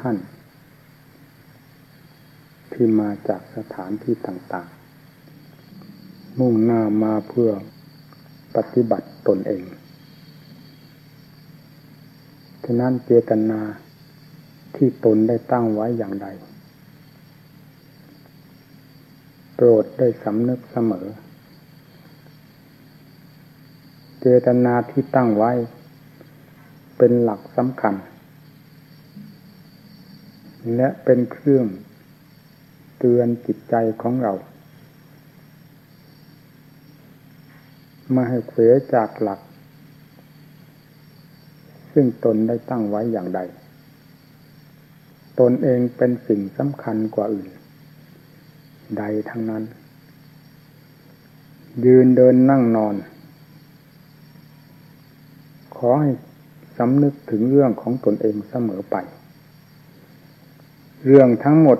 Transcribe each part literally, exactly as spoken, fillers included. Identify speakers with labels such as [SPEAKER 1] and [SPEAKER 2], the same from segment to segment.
[SPEAKER 1] ท่านที่มาจากสถานที่ต่างๆมุ่งหน้ามาเพื่อปฏิบัติตนเองฉะนั้นเจตนาที่ตนได้ตั้งไว้อย่างใดโปรดได้สำนึกเสมอเจตนาที่ตั้งไว้เป็นหลักสำคัญและเป็นเครื่องเตือนจิตใจของเราไม่ให้เขวจากหลักซึ่งตนได้ตั้งไว้อย่างใดตนเองเป็นสิ่งสำคัญกว่าอื่นใดทั้งนั้นยืนเดินนั่งนอนขอให้สำนึกถึงเรื่องของตนเองเสมอไปเรื่องทั้งหมด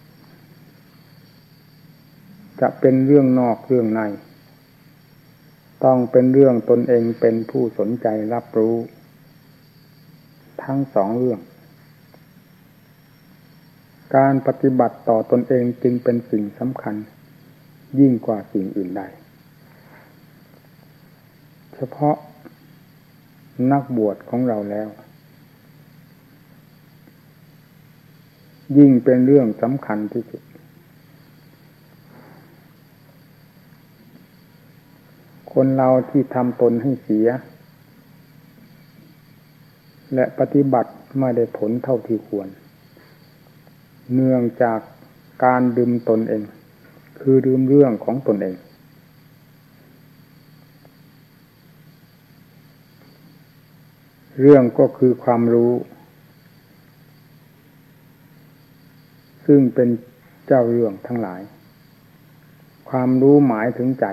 [SPEAKER 1] จะเป็นเรื่องนอกเรื่องในต้องเป็นเรื่องตนเองเป็นผู้สนใจรับรู้ทั้งสองเรื่องการปฏิบัติต่อตนเองจึงเป็นสิ่งสำคัญยิ่งกว่าสิ่งอื่นใดเฉพาะนักบวชของเราแล้วยิ่งเป็นเรื่องสำคัญที่สุดคนเราที่ทำตนให้เสียและปฏิบัติไม่ได้ผลเท่าที่ควรเนื่องจากการลืมตนเองคือลืมเรื่องของตนเองเรื่องก็คือความรู้ซึ่งเป็นเจ้าเรื่องทั้งหลายความรู้หมายถึงใจ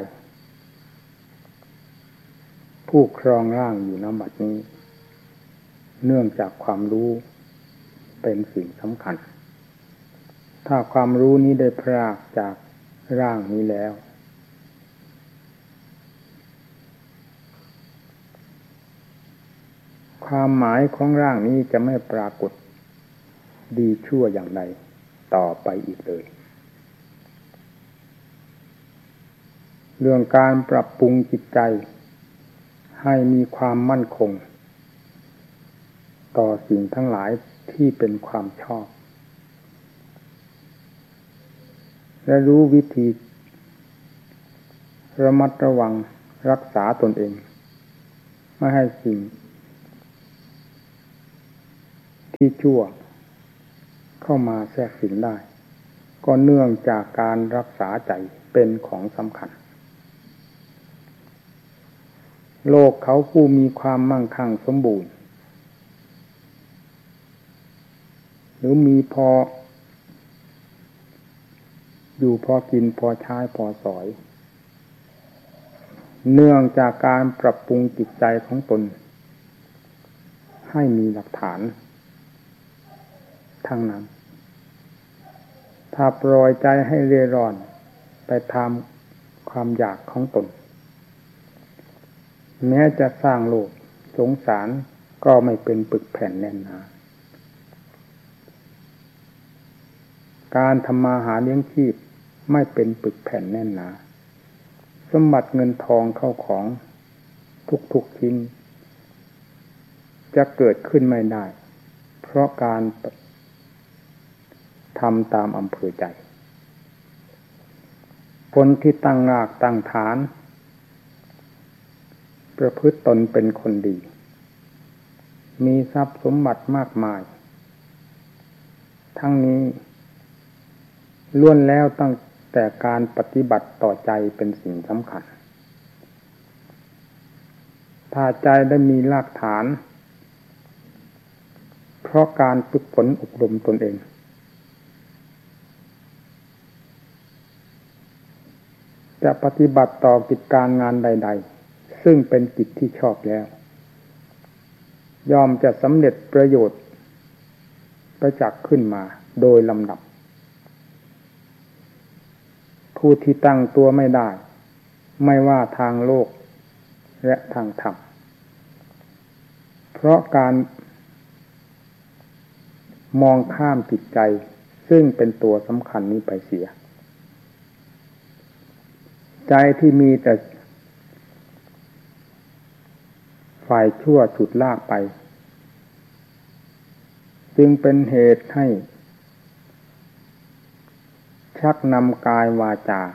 [SPEAKER 1] ผู้ครองร่างอยู่ณบัดนี้เนื่องจากความรู้เป็นสิ่งสำคัญถ้าความรู้นี้ได้พรากจากร่างนี้แล้วความหมายของร่างนี้จะไม่ปรากฏดีชั่วอย่างใดต่อไปอีกเลยเรื่องการปรับปรุงจิตใจให้มีความมั่นคงต่อสิ่งทั้งหลายที่เป็นความชอบและรู้วิธีระมัดระวังรักษาตนเองไม่ให้สิ่งที่ชั่วเข้ามาแทรกสิงได้ก็เนื่องจากการรักษาใจเป็นของสำคัญโลกเขาผู้มีความมั่งคั่งสมบูรณ์หรือมีพออยู่พอกินพอใช้พอสอยเนื่องจากการปรับปรุงจิตใจของตนให้มีหลักฐานทั้งนั้นถ้าปล่อยใจให้เร่ร่อนไปตามความอยากของตนแม้จะสร้างโลกสงสารก็ไม่เป็นปึกแผ่นแน่นหนาการทำมาหาเลี้ยงชีพไม่เป็นปึกแผ่นแน่นหนาสมบัติเงินทองเข้าของทุกๆชิ้นจะเกิดขึ้นไม่ได้เพราะการทำตามอำเภอใจคนที่ตั้งรากตั้งฐานประพฤติตนเป็นคนดีมีทรัพย์สมบัติมากมายทั้งนี้ล้วนแล้วตั้งแต่การปฏิบัติต่อใจเป็นสิ่งสำคัญถ้าใจได้มีรากฐานเพราะการฝึกฝนอบรมตนเองจะปฏิบัติต่อกิจการงานใดๆซึ่งเป็นกิจที่ชอบแล้วยอมจะสำเร็จประโยชน์ประจักษ์ขึ้นมาโดยลำดับผู้ที่ตั้งตัวไม่ได้ไม่ว่าทางโลกและทางธรรมเพราะการมองข้ามจิตใจซึ่งเป็นตัวสำคัญนี้ไปเสียใจที่มีแต่ฝ่ายชั่วฉุดลากไปจึงเป็นเหตุให้ชักนำกายวาจา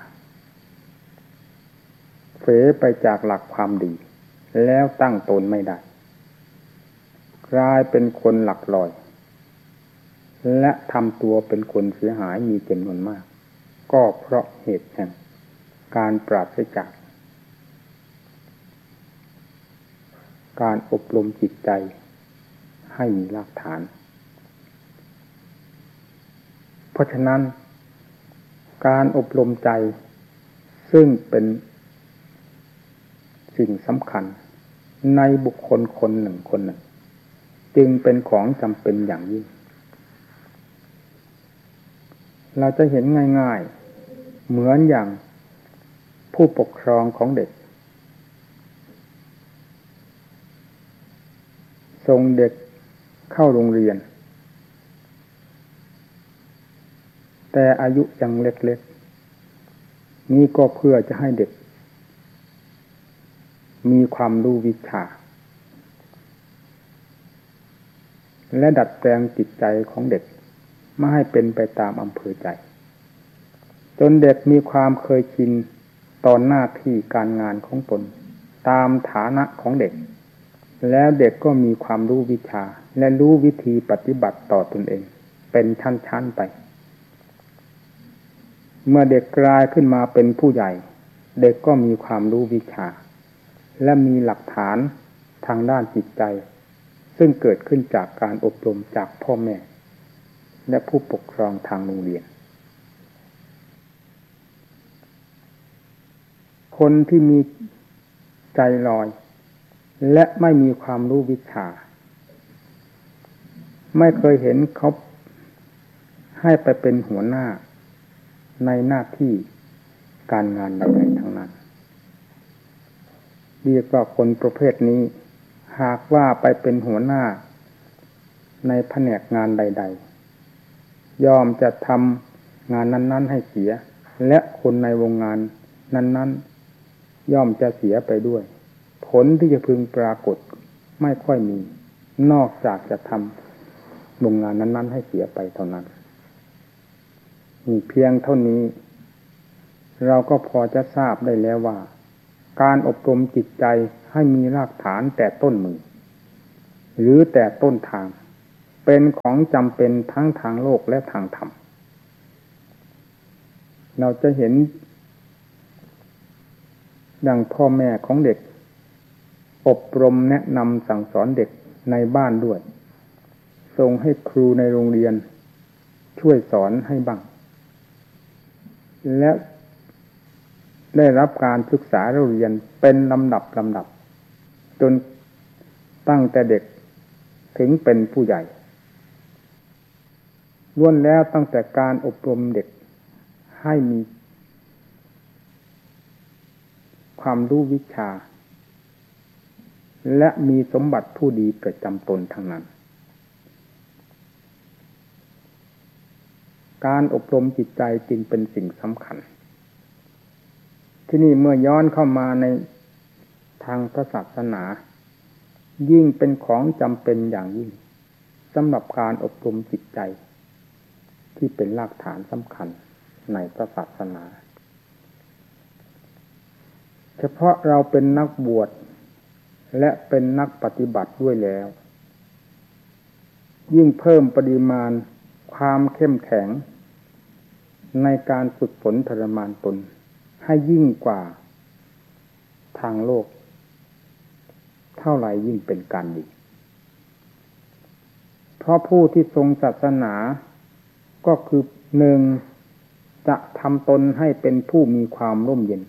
[SPEAKER 1] เฝไปจากหลักความดีแล้วตั้งตนไม่ได้กลายเป็นคนหลักลอยและทำตัวเป็นคนเสียหายมีจำนวนมากก็เพราะเหตุแห่งการปราศจากการอบรมจิตใจให้มีรากฐานเพราะฉะนั้นการอบรมใจซึ่งเป็นสิ่งสำคัญในบุคคลคนหนึ่งคนหนึ่งจึงเป็นของจำเป็นอย่างยิ่งเราจะเห็นง่ายๆเหมือนอย่างผู้ปกครองของเด็กส่งเด็กเข้าโรงเรียนแต่อายุยังเล็กๆนี่ก็เพื่อจะให้เด็กมีความรู้วิชาและดัดแปลงจิตใจของเด็กไม่ให้เป็นไปตามอำเภอใจจนเด็กมีความเคยชินต่อหน้าที่การงานของตนตามฐานะของเด็กแล้วเด็กก็มีความรู้วิชาและรู้วิธีปฏิบัติต่อตนเองเป็นชั้นๆไปเมื่อเด็กกลายขึ้นมาเป็นผู้ใหญ่เด็กก็มีความรู้วิชาและมีหลักฐานทางด้านจิตใจซึ่งเกิดขึ้นจากการอบรมจากพ่อแม่และผู้ปกครองทางโรงเรียนคนที่มีใจลอยและไม่มีความรู้วิชาไม่เคยเห็นเขาให้ไปเป็นหัวหน้าในหน้าที่การงานใดๆทั้งนั้นเรียกว่าคนประเภทนี้หากว่าไปเป็นหัวหน้าในแผนกงานใดๆยอมจะทำงานนั้นๆให้เสียและคนในวงงานนั้นๆย่อมจะเสียไปด้วยผลที่จะพึงปรากฏไม่ค่อยมีนอกจากจะทำวงงานนั้นๆให้เสียไปเท่านั้นมีเพียงเท่านี้เราก็พอจะทราบได้แล้วว่าการอบรมจิตใจให้มีรากฐานแต่ต้นมือหรือแต่ต้นทางเป็นของจำเป็นทั้งทางโลกและทางธรรมเราจะเห็นดังพ่อแม่ของเด็กอบรมแนะนำสั่งสอนเด็กในบ้านด้วยส่งให้ครูในโรงเรียนช่วยสอนให้บ้างและได้รับการศึกษาเรียนเป็นลำดับลำดับจนตั้งแต่เด็กถึงเป็นผู้ใหญ่ล้วนแล้วตั้งแต่การอบรมเด็กให้มีความรู้วิชาและมีสมบัติผู้ดีประจำตนทั้งนั้นการอบรมจิตใจจึงเป็นสิ่งสำคัญที่นี่เมื่อย้อนเข้ามาในทางพระศาสนายิ่งเป็นของจำเป็นอย่างยิ่งสำหรับการอบรมจิตใจที่เป็นรากฐานสำคัญในพระศาสนาเฉพาะเราเป็นนักบวชและเป็นนักปฏิบัติด้วยแล้วยิ่งเพิ่มปริมาณความเข้มแข็งในการฝึกฝนทรมานตนให้ยิ่งกว่าทางโลกเท่าไหร่ยิ่งเป็นการดีเพราะผู้ที่ทรงศาสนาก็คือหนึ่งจะทำตนให้เป็นผู้มีความร่มเย็น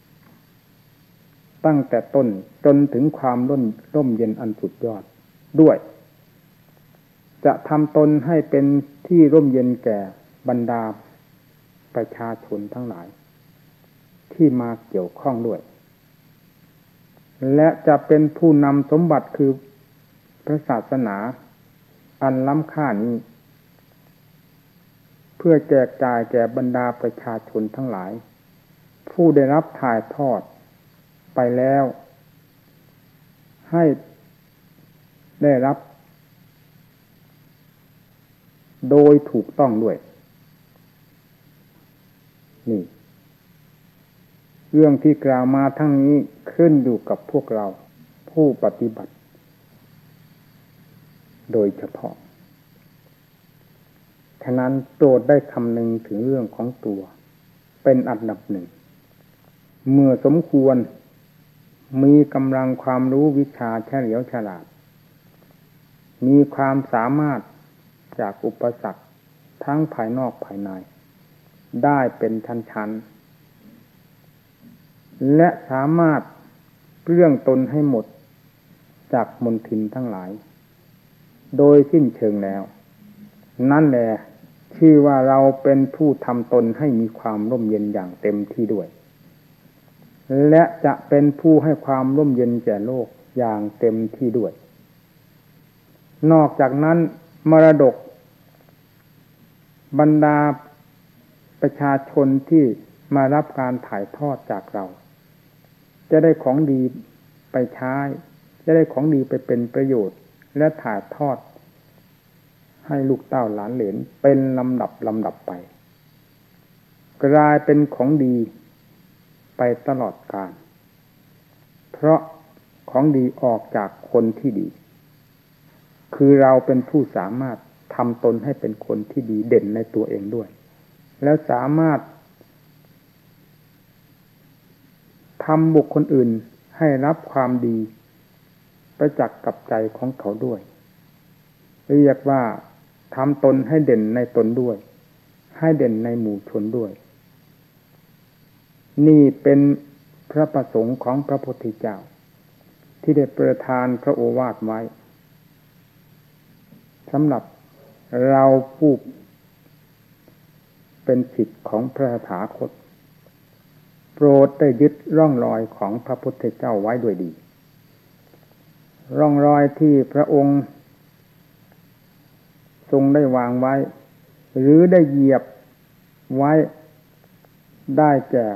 [SPEAKER 1] ตั้งแต่ต้นจนถึงความร่มร่มเย็นอันสุดยอดด้วยจะทำตนให้เป็นที่ร่มเย็นแก่บรรดาประชาชนทั้งหลายที่มาเกี่ยวข้องด้วยและจะเป็นผู้นำสมบัติคือพระศาสนาอันล้ำค่านี้พื่อแจกจ่ายแก่บรรดาประชาชนทั้งหลายผู้ได้รับถ่ายทอดไปแล้วให้ได้รับโดยถูกต้องด้วยนี่เรื่องที่กล่าวมาทั้งนี้ขึ้นอยู่กับพวกเราผู้ปฏิบัติโดยเฉพาะฉะนั้นโปรดได้คำนึงถึงเรื่องของตัวเป็นอันดับหนึ่งเมื่อสมควรมีกำลังความรู้วิชาเฉลียวฉลาดมีความสามารถจากอุปสรรคทั้งภายนอกภายในได้เป็นชั้นๆและสามารถเปลื้องตนให้หมดจากมลทินทั้งหลายโดยสิ้นเชิงแล้วนั่นแหละชื่อว่าเราเป็นผู้ทำตนให้มีความร่มเย็นอย่างเต็มที่ด้วยและจะเป็นผู้ให้ความร่มเย็นแก่โลกอย่างเต็มที่ด้วยนอกจากนั้นมรดกบรรดาประชาชนที่มารับการถ่ายทอดจากเราจะได้ของดีไปใช้จะได้ของดีไปเป็นประโยชน์และถ่ายทอดให้ลูกเต้าหลานเหลนเป็นลำดับลำดับไปกลายเป็นของดีไปตลอดกาลเพราะของดีออกจากคนที่ดีคือเราเป็นผู้สามารถทำตนให้เป็นคนที่ดีเด่นในตัวเองด้วยแล้วสามารถทำบุคคลอื่นให้รับความดีประจักษ์กับใจของเขาด้วยเรียกว่าทำตนให้เด่นในตนด้วยให้เด่นในหมู่ชนด้วยนี่เป็นพระประสงค์ของพระพุทธเจ้าที่ได้ประทานพระโอวาทไว้สำหรับเราผู้เป็นศิษย์ของพระตถาคตโปรดได้ยึดร่องรอยของพระพุทธเจ้าไว้ด้วยดีร่องรอยที่พระองค์ทรงได้วางไว้หรือได้เหยียบไว้ได้แก่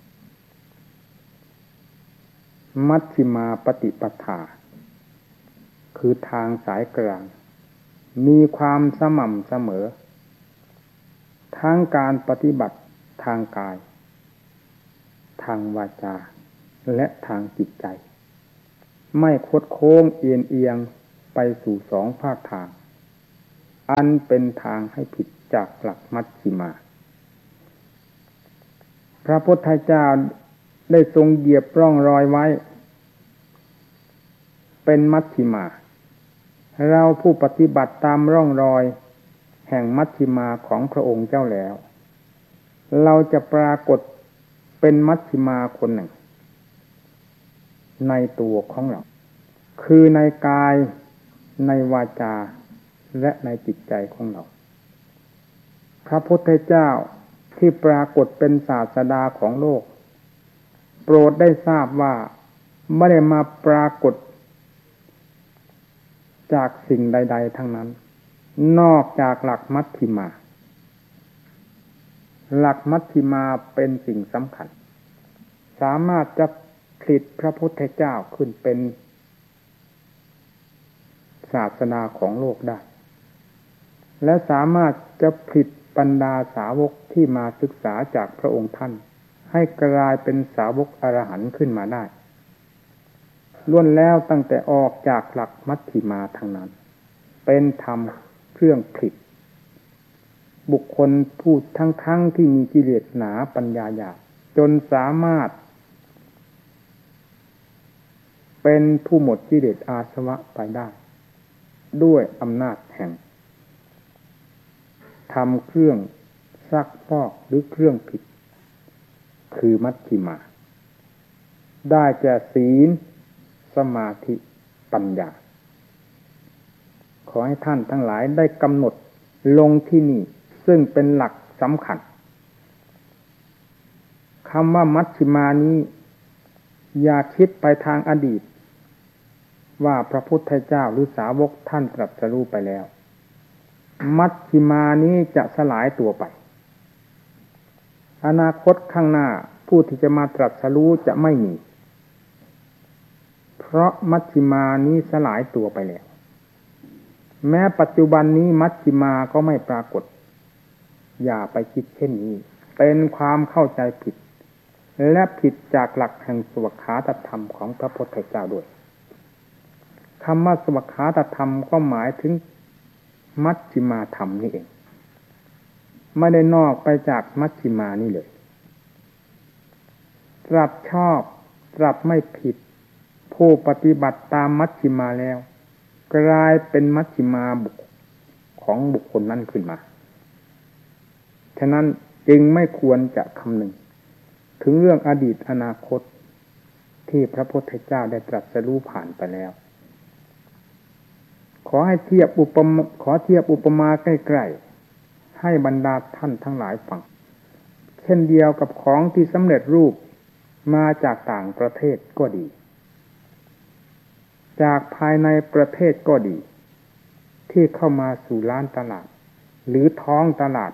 [SPEAKER 1] มัชฌิมาปฏิปทาคือทางสายกลางมีความสม่ำเสมอทั้งการปฏิบัติทางกายทางวาจาและทางจิตใจไม่คดโค้งเอียงเอียงไปสู่สองภาคทางอันเป็นทางให้ผิดจากหลักมัชฌิมาพระพุทธเจ้าได้ทรงเหยียบร่องรอยไว้เป็นมัชฌิมาเราผู้ปฏิบัติตามร่องรอยแห่งมัชฌิมาของพระองค์เจ้าแล้วเราจะปรากฏเป็นมัชฌิมาคนหนึ่งในตัวของเราคือในกายในวาจาและในจิตใจของเราพระพุทธเจ้าที่ปรากฏเป็นศาสดาของโลกโปรดได้ทราบว่าไม่ได้มาปรากฏจากสิ่งใดๆทั้งนั้นนอกจากหลักมัชฌิมาหลักมัชฌิมาเป็นสิ่งสำคัญสามารถจะผลิตพระพุทธเจ้าขึ้นเป็นศาสดาของโลกได้และสามารถจะผลิตบรรดาสาวกที่มาศึกษาจากพระองค์ท่านให้กลายเป็นสาวกอรหันต์ขึ้นมาได้ล้วนแล้วตั้งแต่ออกจากหลักมัชฌิมาทางนั้นเป็นธรรมเครื่องผลิตบุคคลผู้ทั้งๆที่มีกิเลสหนาปัญญาหยาบจนสามารถเป็นผู้หมดกิเลสอาสวะไปได้ด้วยอำนาจแห่งทำเครื่องซักฟอกหรือเครื่องผิดคือมัชฌิมาได้แก่ศีลสมาธิปัญญาขอให้ท่านทั้งหลายได้กำหนดลงที่นี่ซึ่งเป็นหลักสำคัญคำว่ามัชฌิมานี้อย่าคิดไปทางอดีตว่าพระพุทธเจ้าหรือสาวกท่านตรัสรู้ไปแล้วมัชฌิมานี้จะสลายตัวไปอนาคตข้างหน้าผู้ที่จะมาตรัสรู้จะไม่มีเพราะมัชฌิมานี้สลายตัวไปแล้วแม้ปัจจุบันนี้มัชฌิมาก็ไม่ปรากฏอย่าไปคิดเช่นนี้เป็นความเข้าใจผิดและผิดจากหลักแห่งสวากขาตธรรมของพระพุทธเจ้าด้วยคำว่าสวากขาตธรรมก็หมายถึงมัชฌิมาธรรมนี่เองไม่ได้นอกไปจากมัชฌิมานี่เลยตรัสชอบตรัสไม่ผิดผู้ปฏิบัติตามมัชฌิมาแล้วกลายเป็นมัชฌิมาบุคของบุคคลนั้นขึ้นมาฉะนั้นจึงไม่ควรจะคำนึงถึงเรื่องอดีตอนาคตที่พระพุทธเจ้าได้ตรัสรู้ผ่านไปแล้วขอให้เทียบอุปมาขอเทียบอุปมาใกล้ๆให้บรรดาท่านทั้งหลายฟังเช่นเดียวกับของที่สำเร็จรูปมาจากต่างประเทศก็ดีจากภายในประเทศก็ดีที่เข้ามาสู่ร้านตลาดหรือท้องตลาด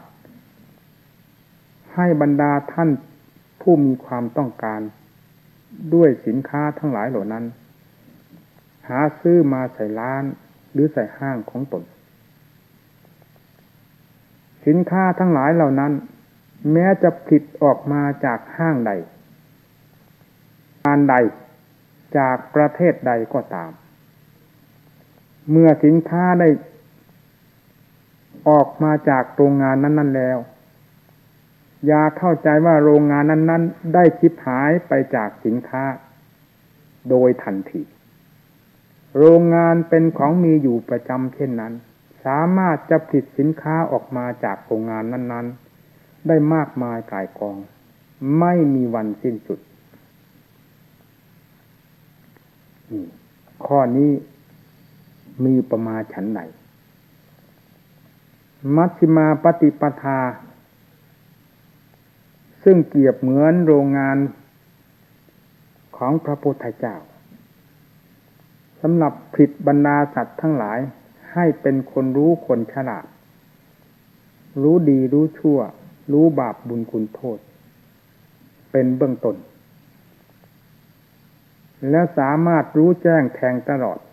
[SPEAKER 1] ให้บรรดาท่านผู้มีความต้องการด้วยสินค้าทั้งหลายเหล่านั้นหาซื้อมาใส่ร้านหรือใส่ห้างของตนสินค้าทั้งหลายเหล่านั้นแม้จะผลิตออกมาจากห้างใดการใดจากประเทศใดก็ตามเมื่อสินค้าได้ออกมาจากโรงงานนั้นๆแล้วอย่าเข้าใจว่าโรงงานนั้นๆได้ชิบหายไปจากสินค้าโดยทันทีโรงงานเป็นของมีอยู่ประจำเช่นนั้นสามารถจะผลิตสินค้าออกมาจากโรงงานนั้นๆได้มากมายก่ายกองไม่มีวันสิ้นสุดข้อนี้มีประมาณฉันไหนมัชฌิมาปฏิปทาซึ่งเปรียบเหมือนโรงงานของพระพุทธเจ้าสำหรับผลิตบรรดาสัตว์ทั้งหลายให้เป็นคนรู้คนฉลาดรู้ดีรู้ชั่วรู้บาปบุญคุณโทษเป็นเบื้องต้นและสามารถรู้แจ้งแทงตลอด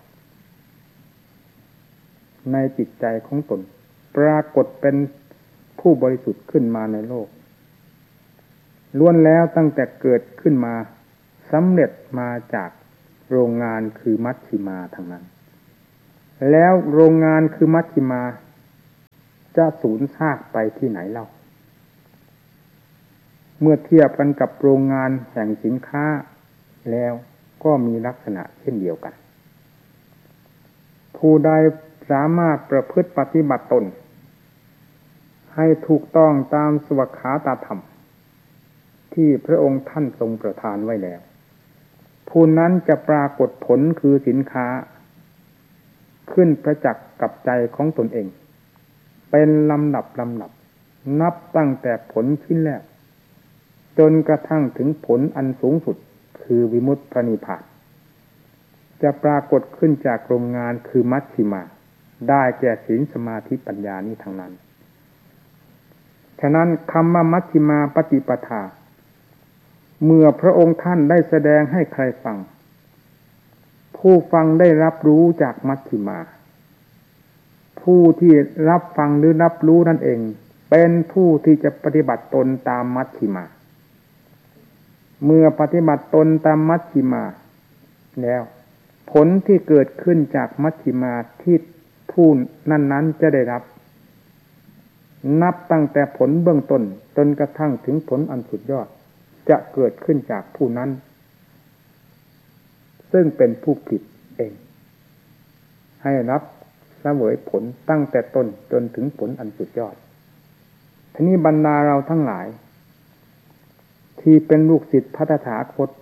[SPEAKER 1] ในจิตใจของตนปรากฏเป็นผู้บริสุทธิ์ขึ้นมาในโลกล้วนแล้วตั้งแต่เกิดขึ้นมาสำเร็จมาจากโรงงานคือมัชฌิมาทั้งนั้นแล้วโรงงานคือมัชฌิมาจะสูญซากไปที่ไหนเล่าเมื่อเทียบกันกับโรงงานแห่งสินค้าแล้วก็มีลักษณะเช่นเดียวกันผู้ใดสามารถประพฤติปฏิบัติตนให้ถูกต้องตามสวากขาตธรรมที่พระองค์ท่านทรงประทานไว้แล้วผู้นั้นจะปรากฏผลคือสินค้าขึ้นประจักษ์กับใจของตนเองเป็นลำดับลำดับนับตั้งแต่ผลชิ้นแรกจนกระทั่งถึงผลอันสูงสุดคือวิมุตติพระนิพพานจะปรากฏขึ้นจากโรงงานคือมัชฌิมาได้แก่ศีลสมาธิปัญญานี้ทั้งนั้นฉะนั้นคำว่ามัชฌิมาปฏิปทาเมื่อพระองค์ท่านได้แสดงให้ใครฟังผู้ฟังได้รับรู้จากมัชฌิมาผู้ที่รับฟังหรือรับรู้นั่นเองเป็นผู้ที่จะปฏิบัติตนตามมัชฌิมาเมื่อปฏิบัติตนตามมัชฌิมาแล้วผลที่เกิดขึ้นจากมัชฌิมาที่ผู้นั้นๆจะได้รับนับตั้งแต่ผลเบื้องต้นจนกระทั่งถึงผลอันสุดยอดจะเกิดขึ้นจากผู้นั้นซึ่งเป็นผู้ผิดเองให้รับเสวยผลตั้งแต่ต้นจนถึงผลอันสุดยอดทีนี้บรรดาเราทั้งหลายที่เป็นลูกศิษย์พระตถาคต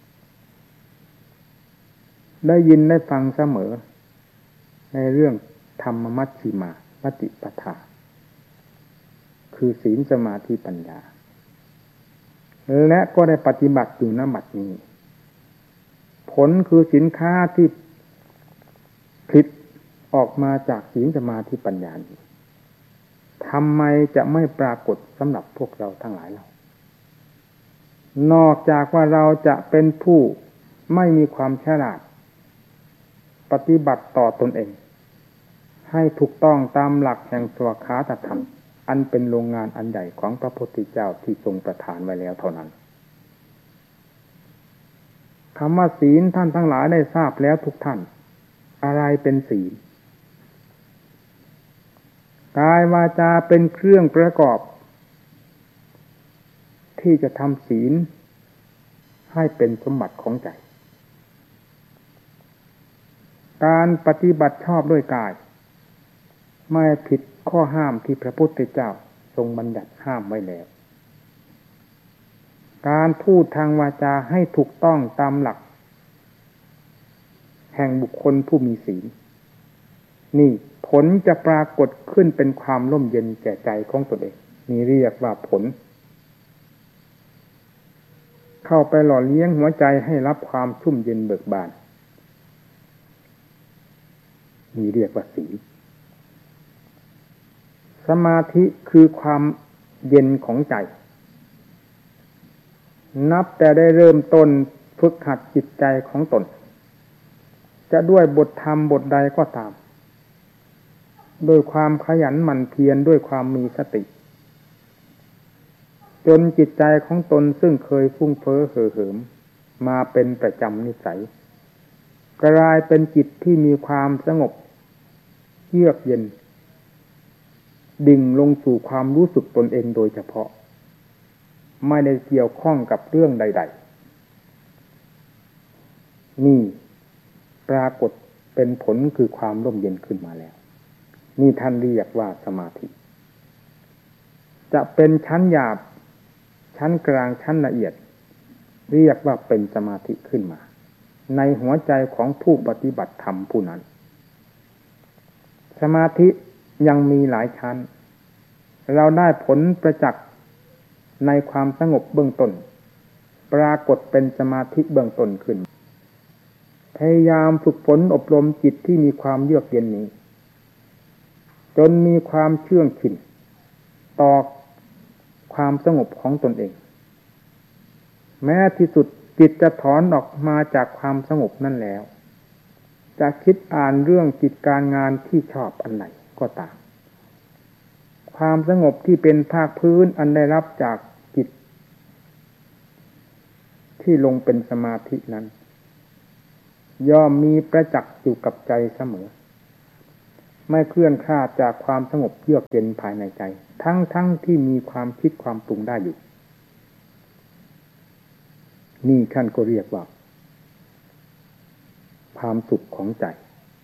[SPEAKER 1] ได้ยินได้ฟังเสมอในเรื่องธรรมมัชฌิมาปฏิปทาคือศีลสมาธิปัญญาและก็ได้ปฏิบัติอยู่ณบัดนี้ผลคือสินค้าที่ผลิตออกมาจากศีลสมาธิปัญญาทำไมจะไม่ปรากฏสำหรับพวกเราทั้งหลายเรานอกจากว่าเราจะเป็นผู้ไม่มีความฉลาดปฏิบัติต่อตนเองให้ถูกต้องตามหลักแห่งสวขาตธรรมอันเป็นโรงงานอันใหญ่ของพระพุทธเจ้าที่ทรงประทานไว้แล้วเท่านั้นคำว่าศีลท่านทั้งหลายได้ทราบแล้วทุกท่านอะไรเป็นศีลกายวาจาเป็นเครื่องประกอบที่จะทำศีลให้เป็นสมบัติของใจการปฏิบัติชอบด้วยกายไม่ผิดข้อห้ามที่พระพุทธเจ้าทรงบัญญัติห้ามไว้แล้วการพูดทางวาจาให้ถูกต้องตามหลักแห่งบุคคลผู้มีศีลนี่ผลจะปรากฏขึ้นเป็นความร่มเย็นแก่ใจของตนเองนี่เรียกว่าผลเข้าไปหล่อเลี้ยงหัวใจให้รับความชุ่มเย็นเบิกบานนี่เรียกว่าศีลสมาธิคือความเย็นของใจนับแต่ได้เริ่มต้นฝึกหัดจิตใจของตนจะด้วยบทธรรมบทใดก็ตามโดยความขยันหมั่นเพียรด้วยความมีสติจนจิตใจของตนซึ่งเคยฟุ้งเฟ้อเห่อเหิมมาเป็นประจำนิสัยกลายเป็นจิตที่มีความสงบเยือกเย็นดิ่งลงสู่ความรู้สึกตนเองโดยเฉพาะไม่ได้เกี่ยวข้องกับเรื่องใดๆนี่ปรากฏเป็นผลคือความร่มเย็นขึ้นมาแล้วนี่ท่านเรียกว่าสมาธิจะเป็นชั้นหยาบชั้นกลางชั้นละเอียดเรียกว่าเป็นสมาธิขึ้นมาในหัวใจของผู้ปฏิบัติธรรมผู้นั้นสมาธิยังมีหลายชั้นเราได้ผลประจักษ์ในความสงบเบื้องต้นปรากฏเป็นสมาธิเบื้องต้นขึ้นพยายามฝึกฝนอบรมจิตที่มีความเยือกเย็นนี้จนมีความเชื่องชินต่อความสงบของตนเองแม้ที่สุดจิตจะถอนออกมาจากความสงบนั่นแล้วจะคิดอ่านเรื่องกิจการงานที่ชอบอันไหนก็ตามความสงบที่เป็นภาคพื้นอันได้รับจากจิตที่ลงเป็นสมาธินั้นย่อมมีประจักษ์อยู่กับใจเสมอไม่เคลื่อนคลาดจากความสงบเยือกเย็นภายในใจทั้งๆ ท, ที่มีความคิดความปรุงได้อยู่นี่ท่านก็เรียกว่าความสุขของใจ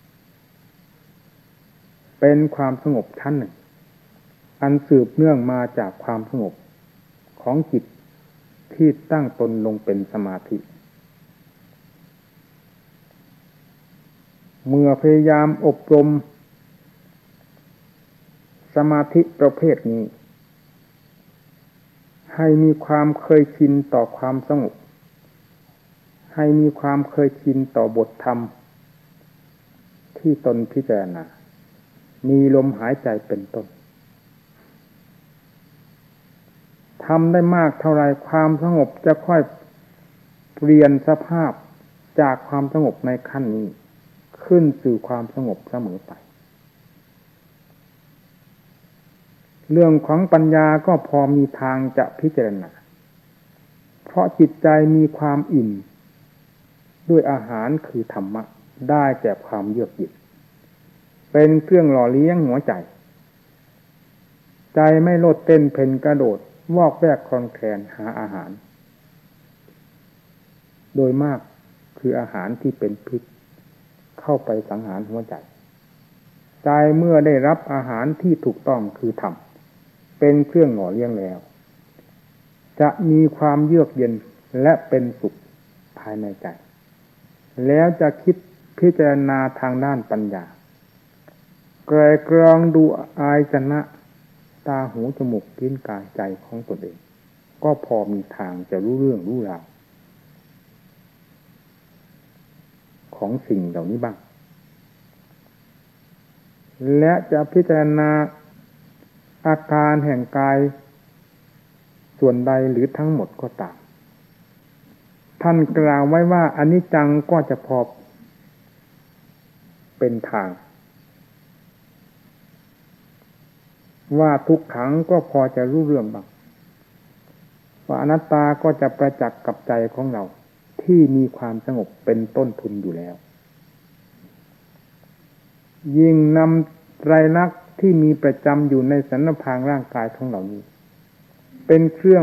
[SPEAKER 1] เป็นความสงบชั้นหนึ่งอันสืบเนื่องมาจากความสงบของจิตที่ตั้งตนลงเป็นสมาธิเมื่อพยายามอบรมสมาธิประเภทนี้ให้มีความเคยชินต่อความสงบให้มีความเคยชินต่อบทธรรมที่ตนพิจารณามีลมหายใจเป็นต้นทำได้มากเท่าไรความสงบจะค่อยเปลี่ยนสภาพจากความสงบในขั้นนี้ขึ้นสู่ความสงบเสมอไปเรื่องของปัญญาก็พอมีทางจะพิจารณาเพราะจิตใจมีความอิ่มด้วยอาหารคือธรรมะได้แก่ความเยือกเย็นเป็นเครื่องหล่อเลี้ยงหัวใจใจไม่โลดเต้นเพ่นกระโดดวอกแวกคลอนแคลนหาอาหารโดยมากคืออาหารที่เป็นพิษเข้าไปสังหารหัวใจใจเมื่อได้รับอาหารที่ถูกต้องคือธรรมเป็นเครื่องหล่อเลี้ยงแล้วจะมีความเยือกเย็นและเป็นสุขภายในใจแล้วจะคิดพิจารณาทางด้านปัญญาไกลกรองดูอายตนะตาหูจมูกลิ้นกายใจของตนเองก็พอมีทางจะรู้เรื่องรู้ราวของสิ่งเหล่านี้บ้างและจะพิจารณาอาการแห่งกายส่วนใดหรือทั้งหมดก็ตามท่านกล่าวไว้ว่าอนิจจังก็จะพอเป็นทางว่าทุกขังก็พอจะรู้เรื่องบ้างว่าอนัตตาก็จะประจักษ์กับใจของเราที่มีความสงบเป็นต้นทุนอยู่แล้วยิ่งนำไตรลักษณ์ที่มีประจำอยู่ในสันพางร่างกายของเรานี้เป็นเครื่อง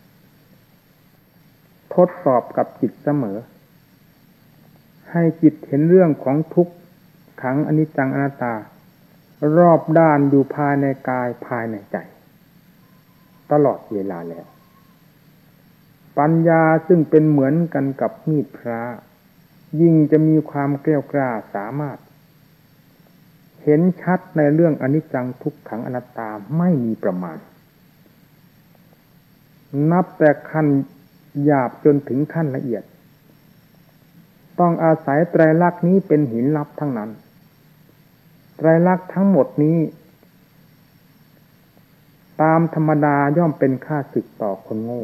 [SPEAKER 1] ทดสอบกับจิตเสมอให้จิตเห็นเรื่องของทุกขังอนิจจังอนัตตารอบด้านอยู่ภายในกายภายในใจตลอดเวลาแล้วปัญญาซึ่งเป็นเหมือนกันกับมีดพระยิ่งจะมีความเกลี้ยกล่อมสามารถเห็นชัดในเรื่องอนิจจังทุกขังอนัตตาไม่มีประมาณนับแต่ขั้นหยาบจนถึงขั้นละเอียดต้องอาศัยไตรลักษณ์นี้เป็นหินลับทั้งนั้นไตรลักษณ์ทั้งหมดนี้ตามธรรมดาย่อมเป็นข้าศึกต่อคนโง่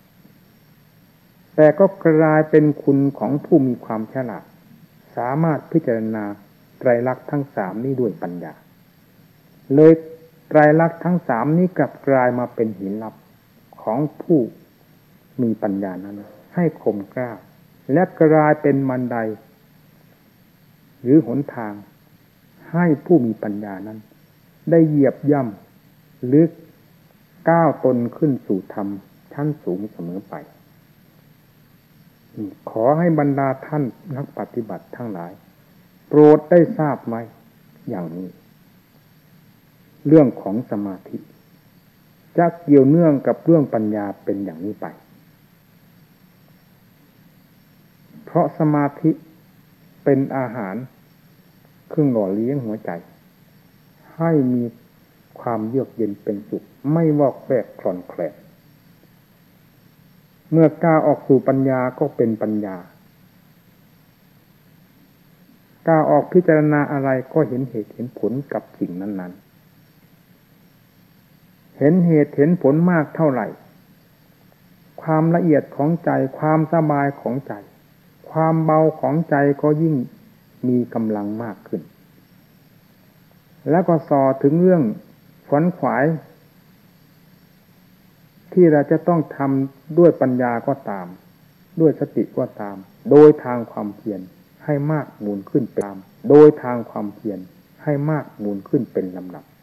[SPEAKER 1] แต่ก็กลายเป็นคุณของผู้มีความฉลาดสามารถพิจารณาไตรลักษณ์ทั้งสามนี้ด้วยปัญญาเลยไตรลักษณ์ทั้งสามนี้กลับกลายมาเป็นหินลับของผู้มีปัญญานั้นให้คมกล้าและกลายเป็นบันไดหรือหนทางให้ผู้มีปัญญานั้นได้เหยียบย่ำลึกก้าวตนขึ้นสู่ธรรมชั้นสูงเสมอไปขอให้บรรดาท่านนักปฏิบัติทั้งหลายโปรดได้ทราบไหมอย่างนี้เรื่องของสมาธิจะเกี่ยวเนื่องกับเรื่องปัญญาเป็นอย่างนี้ไปเพราะสมาธิเป็นอาหารเครื่องหล่อเลี้ยงหัวใจให้มีความเยือกเย็นเป็นสุขไม่วอกแวกคลอนแคลนเมื่อก้าวออกสู่ปัญญาก็เป็นปัญญาก้าวออกพิจารณาอะไรก็เห็นเหตุเห็นผลกับสิ่งนั้นๆเห็นเหตุเห็นผลมากเท่าไหร่ความละเอียดของใจความสบายของใจความเบาของใจก็ยิ่งมีกำลังมากขึ้นแล้วก็ส่อถึงเรื่องขวนขวายที่เราจะต้องทำด้วยปัญญาก็ตามด้วยสติก็ตามโดยทางความเพียรให้มากมูลขึ้นตามโดยทางความเพียรให้มากมูลขึ้นเป็นลำดับ